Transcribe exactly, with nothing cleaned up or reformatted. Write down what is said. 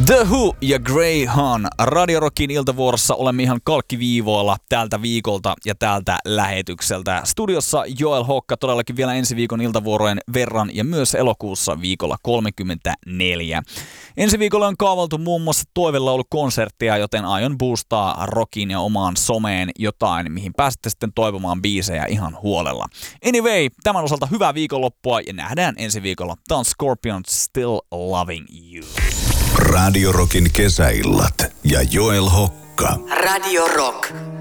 The Who ja Greyhound. Radio Rockin iltavuorossa olemme ihan kalkkiviivoilla tältä viikolta ja tältä lähetykseltä. Studiossa Joel Hokka todellakin vielä ensi viikon iltavuorojen verran ja myös elokuussa viikolla kolmekymmentäneljä. Ensi viikolla on kaavaltu muun muassa toivelaulukonserttia, joten aion boostaa rockin ja omaan someen jotain, mihin pääsette sitten toivomaan biisejä ihan huolella. Anyway, tämän osalta hyvää viikonloppua ja nähdään ensi viikolla. Tämä on Scorpions Still Loving You. Radio Rockin kesäillat ja Joel Hokka. Radio Rock.